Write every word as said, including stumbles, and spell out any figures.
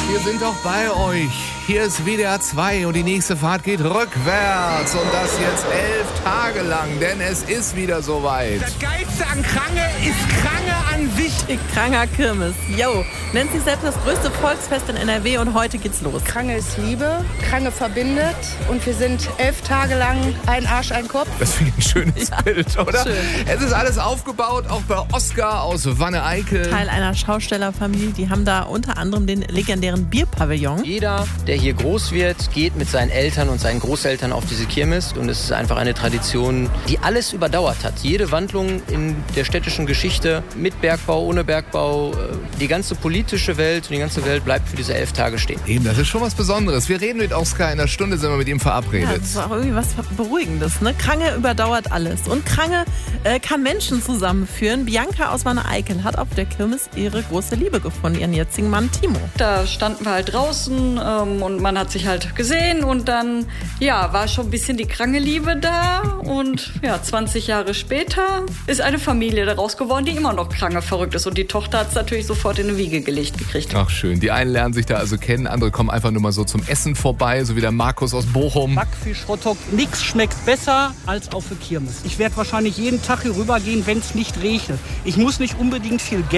Wir sind doch bei euch. Hier ist W D R zwei und die nächste Fahrt geht rückwärts. Und das jetzt elf Tage lang, denn es ist wieder soweit. Das Geilste an Krange ist Krange an sich. Die Kranger Kirmes. Yo, nennt sich selbst das größte Volksfest in N R W und heute geht's los. Krange ist Liebe, Krange verbindet und wir sind elf Tage lang ein Arsch, ein Kopf. Das finde ich ein schönes Ja, Bild, oder? schön. Es ist alles aufgebaut, auch bei Oskar aus Wanne-Eickel. Teil einer Schaustellerfamilie, die haben da unter anderem den legendären Bierpavillon. Jeder, der hier groß wird, geht mit seinen Eltern und seinen Großeltern auf diese Kirmes. Und es ist einfach eine Tradition, die alles überdauert hat. Jede Wandlung in der städtischen Geschichte, mit Bergbau, ohne Bergbau, die ganze politische Welt und die ganze Welt bleibt für diese elf Tage stehen. Eben, das ist schon was Besonderes. Wir reden mit Oskar, in einer Stunde sind wir mit ihm Ja, verabredet. das ist auch irgendwie was Beruhigendes, ne? Krange überdauert alles. Und Krange äh, kann Menschen zusammenführen. Bianca aus Wanne-Eickel hat auf der Kirmes ihre große Liebe gefunden, ihren jetzigen Mann Timo. Da standen wir halt draußen ähm, und man hat sich halt gesehen und dann, ja, war schon ein bisschen die Krange-Liebe da und ja, zwanzig Jahre später ist eine Familie daraus geworden, die immer noch Krange verrückt ist und die Tochter hat es natürlich sofort in eine Wiege gelegt gekriegt. Ach schön, die einen lernen sich da also kennen, andere kommen einfach nur mal so zum Essen vorbei, so wie der Markus aus Bochum. Backfisch, Hotdog, nichts schmeckt besser als auf der Kirmes. Ich werde wahrscheinlich jeden Tag hier rübergehen, wenn es nicht regnet. Ich muss nicht unbedingt viel Geld